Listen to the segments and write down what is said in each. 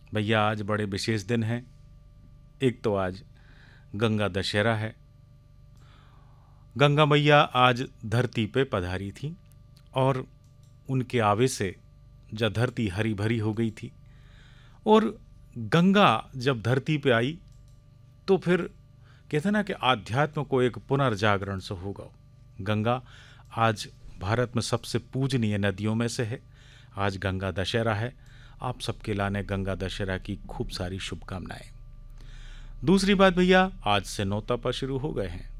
भैया आज बड़े विशेष दिन हैं। एक तो आज गंगा दशहरा है। गंगा मैया आज धरती पे पधारी थी और उनके आवे से जब धरती हरी भरी हो गई थी और गंगा जब धरती पे आई तो फिर कहते हैं ना कि आध्यात्म को एक पुनर्जागरण से होगा। गंगा आज भारत में सबसे पूजनीय नदियों में से है। आज गंगा दशहरा है। आप सबके लाने गंगा दशहरा की खूब सारी शुभकामनाएं। दूसरी बात भैया, आज से नौतपा शुरू हो गए हैं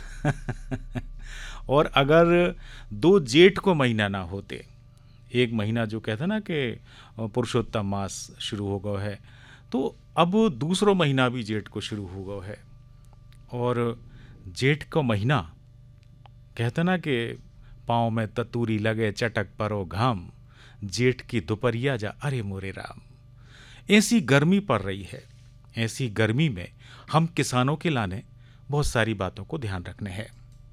और अगर 2 जेठ को महीना ना होते, एक महीना जो कहते हैं ना कि पुरुषोत्तम मास शुरू हो गया है, तो अब दूसरा महीना भी जेठ को शुरू हो गया है। और जेठ को महीना कहते ना कि पाँव में ततूरी लगे चटक परो घाम, जेठ की दोपहरिया जा अरे मोरे राम। ऐसी गर्मी पड़ रही है। ऐसी गर्मी में हम किसानों के लाने बहुत सारी बातों को ध्यान रखने हैं।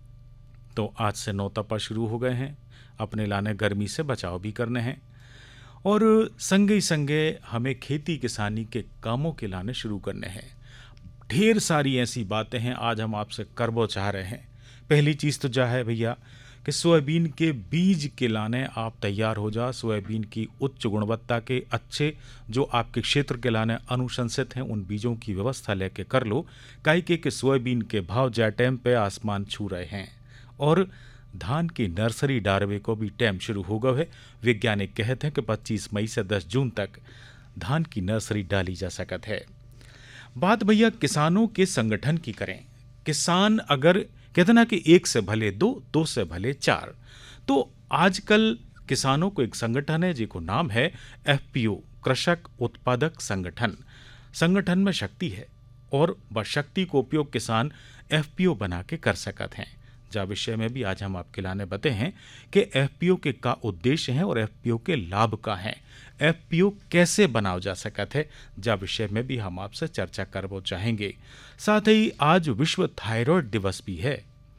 तो आज से नौतपा शुरू हो गए हैं। अपने लाने गर्मी से बचाव भी करने हैं और संगे ही संगे हमें खेती किसानी के कामों के लाने शुरू करने हैं। ढेर सारी ऐसी बातें हैं आज हम आपसे करबो चाह रहे हैं। पहली चीज़ तो जा है भैया कि सोयाबीन के बीज के लाने आप तैयार हो जा। सोयाबीन की उच्च गुणवत्ता के अच्छे जो आपके क्षेत्र के लाने अनुशंसित हैं उन बीजों की व्यवस्था लेके कर लो। काहे के सोयाबीन के भाव जा टाइम पे आसमान छू रहे हैं और धान की नर्सरी डारवे को भी टाइम शुरू हो गया है। वैज्ञानिक कहते हैं कि 25 मई से 10 जून तक धान की नर्सरी डाली जा सकत है। बात भैया किसानों के संगठन की करें। किसान अगर कहते ना कि 1 से भले 2, 2 से भले 4, तो आजकल किसानों को एक संगठन है जिसको नाम है FPO, कृषक उत्पादक संगठन। संगठन में शक्ति है और वह शक्ति को उपयोग किसान FPO बना के कर सकत हैं। जा विषय में भी आज हम आपके लाने बते हैं कि FPO के का उद्देश्य है और FPO के लाभ का है। FPO कैसे बनाओ जा सकत है, जा विषय में भी हम आपसे चर्चा करबो चाहेंगे। साथ ही आज विश्व थायराइड दिवस भी है।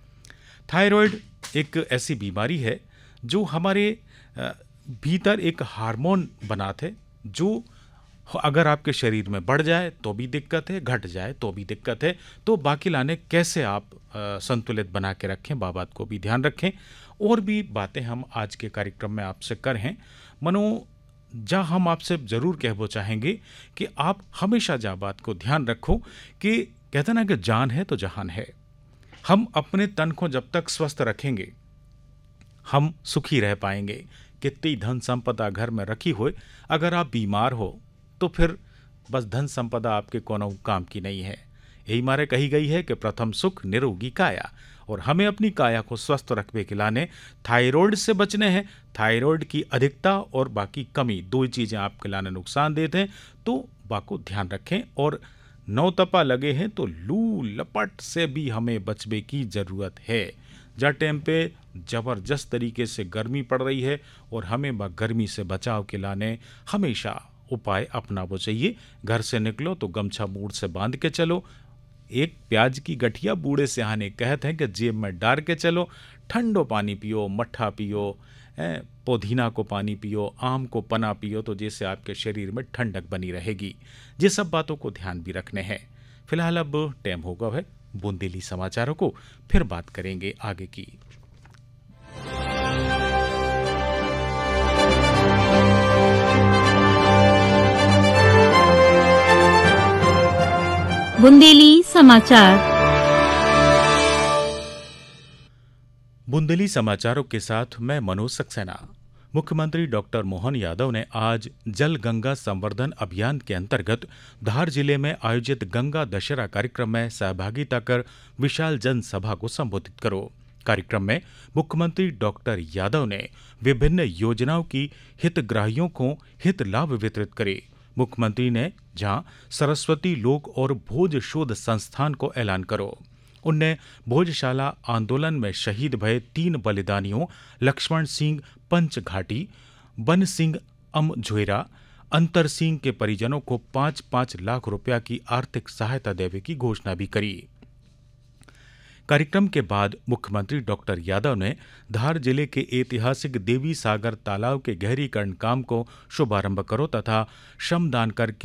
थायराइड एक ऐसी बीमारी है जो हमारे भीतर एक हार्मोन बनाते, जो अगर आपके शरीर में बढ़ जाए तो भी दिक्कत है, घट जाए तो भी दिक्कत है। तो बाकी लाने कैसे आप संतुलित बना के रखें, बात को भी ध्यान रखें। और भी बातें हम आज के कार्यक्रम में आपसे कर हैं। मनो जा हम आपसे जरूर कहबो चाहेंगे कि आप हमेशा जा बात को ध्यान रखो कि कहते ना कि जान है तो जहान है। हम अपने तन को जब तक स्वस्थ रखेंगे हम सुखी रह पाएंगे। कितनी धन संपदा घर में रखी हो, अगर आप बीमार हो तो फिर बस धन संपदा आपके कोनो काम की नहीं है। यही मारे कही गई है कि प्रथम सुख निरोगी काया, और हमें अपनी काया को स्वस्थ रखने के लाने थायराइड से बचने हैं। थायराइड की अधिकता और बाकी कमी 2 चीज़ें आपके लाने नुकसान देते हैं, तो बाको ध्यान रखें। और नौतपा लगे हैं तो लू लपट से भी हमें बचने की ज़रूरत है। जा टाइम पे ज़बरदस्त तरीके से गर्मी पड़ रही है और हमें गर्मी से बचाव के लाने हमेशा उपाय अपनावो चाहिए। घर से निकलो तो गमछा मूड से बांध के चलो। एक प्याज की गठिया बूढ़े सियाने कहते हैं कि जेब में डाल के चलो। ठंडो पानी पियो, मट्ठा पियो, पुदीना को पानी पियो, आम को पना पियो, तो जैसे आपके शरीर में ठंडक बनी रहेगी। ये सब बातों को ध्यान भी रखने हैं। फिलहाल अब टाइम होगा है बुंदेली समाचारों को, फिर बात करेंगे आगे की। बुंदेली समाचार। बुंदेली समाचारों के साथ मैं मनोज सक्सेना। मुख्यमंत्री डॉक्टर मोहन यादव ने आज जल गंगा संवर्धन अभियान के अंतर्गत धार जिले में आयोजित गंगा दशहरा कार्यक्रम में सहभागिता कर विशाल जनसभा को संबोधित करो। कार्यक्रम में मुख्यमंत्री डॉक्टर यादव ने विभिन्न योजनाओं की हितग्राहियों को हित लाभ वितरित करे। मुख्यमंत्री ने जहां सरस्वती लोक और भोज शोध संस्थान को ऐलान करो। उनने भोजशाला आंदोलन में शहीद भये 3 बलिदानियों लक्ष्मण सिंह पंचघाटी, बन सिंह अमझोरा, अंतर सिंह के परिजनों को 5-5 लाख रुपया की आर्थिक सहायता देने की घोषणा भी करी। कार्यक्रम के बाद मुख्यमंत्री डॉक्टर यादव ने धार जिले के ऐतिहासिक देवी सागर तालाब के गहरीकरण काम को शुभारंभ करो तथा श्रमदान करके